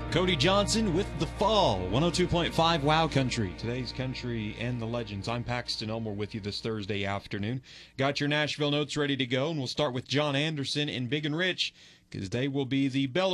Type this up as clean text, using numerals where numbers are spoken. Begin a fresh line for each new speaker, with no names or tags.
Cody Johnson with The Fall, 102.5 Wow Country. Today's Country and the Legends. I'm Paxton Elmore with you this Thursday afternoon. Got your Nashville notes ready to go, and we'll start with John Anderson and Big and Rich, because they will be the bell